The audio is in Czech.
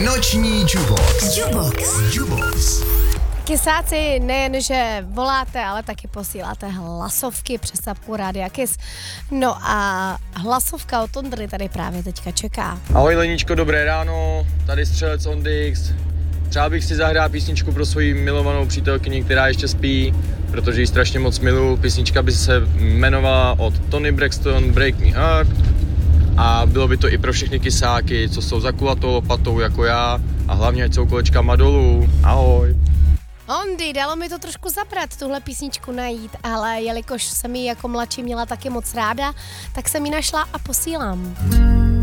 Noční Jubox. Jubox. Kysáci nejenže voláte, ale taky posíláte hlasovky přes apku Rádia Kiss. No a hlasovka od Ondry tady právě teďka čeká. Ahoj Leníčko, dobré ráno, tady Střelec Ondix. Třeba bych si zahrál písničku pro svoji milovanou přítelkyni, která ještě spí, protože ji strašně moc miluju. Písnička by se jmenovala od Tony Braxton Break Me Heart. A bylo by to i pro všechny kysáky, co jsou za kulatou lopatou jako já. A hlavně ať jsou kolečkama dolů. Ahoj. Ondy, dalo mi to trošku zabrat tuhle písničku najít, ale jelikož jsem ji jako mladší měla taky moc ráda, tak jsem ji našla a posílám.